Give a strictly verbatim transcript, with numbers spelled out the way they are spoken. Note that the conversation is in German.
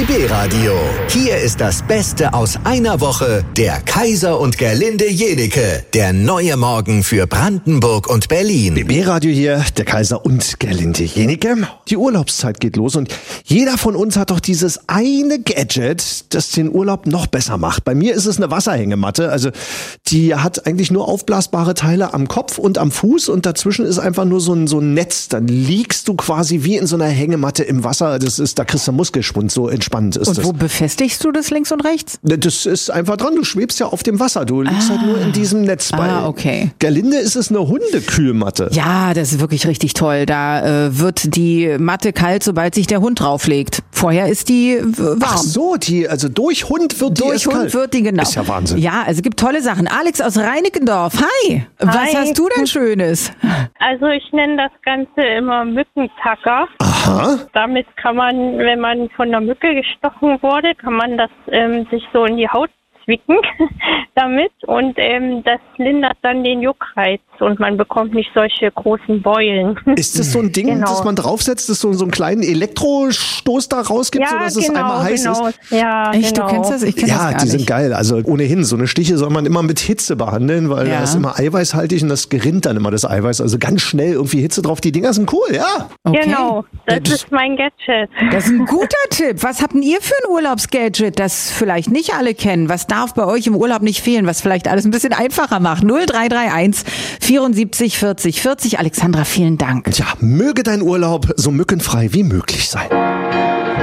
B-Radio. Hier ist das Beste aus einer Woche. Der Kaiser und Gerlinde Jenike. Der neue Morgen für Brandenburg und Berlin. B B-Radio hier, der Kaiser und Gerlinde Jenike. Die Urlaubszeit geht los und jeder von uns hat doch dieses eine Gadget, das den Urlaub noch besser macht. Bei mir ist es eine Wasserhängematte. Also die hat eigentlich nur aufblasbare Teile am Kopf und am Fuß und dazwischen ist einfach nur so ein, so ein Netz. Dann liegst du quasi wie in so einer Hängematte im Wasser. Das ist, da kriegst du Muskelschwund, so entspannt ist und das. Und wo befestigst du das links und rechts? Das ist einfach dran. Du schwebst ja auf dem Wasser. Du liegst ah. halt nur in diesem Netz. Bei ah, okay. Gerlinde ist es eine Hundekühlmatte. Ja, das ist wirklich richtig toll. Da äh, wird die Matte kalt, sobald sich der Hund drauflegt. Vorher ist die äh, warm. Ach so, die, also durch Hund wird die Durch erst Hund kalt. wird die, genau. Ist ja Wahnsinn. Ja, also es gibt tolle Sachen. Alex aus Reinickendorf, hi. hi. Was hast du denn Schönes? Also ich nenne das Ganze immer Mückentacker. Aha. Damit kann man, wenn man von einer Mücke gestochen wurde, kann man das ähm, sich so in die Haut zwicken damit und ähm, das lindert dann den Juckreiz und man bekommt nicht solche großen Beulen. Ist das so ein Ding, genau. das man draufsetzt, das so, so einen kleinen Elektrostoß da rausgibt, ja, sodass genau, es einmal heiß genau. ist? Ja, Echt, genau. du kennst das? Ich kenn ja, das gar die nicht. sind geil. Also ohnehin, so eine Stiche soll man immer mit Hitze behandeln, weil ja. das ist immer eiweißhaltig und das gerinnt dann immer das Eiweiß. Also ganz schnell irgendwie Hitze drauf. Die Dinger sind cool, ja. Okay. Genau, das, Ja, das ist mein Gadget. Das ist ein guter Tipp. Was habt denn ihr für ein Urlaubsgadget, das vielleicht nicht alle kennen? Was darf bei euch im Urlaub nicht fehlen, was vielleicht alles ein bisschen einfacher macht? null drei drei eins vierundsiebzig vierzig vierzig. Alexandra, vielen Dank. Tja, möge dein Urlaub so mückenfrei wie möglich sein.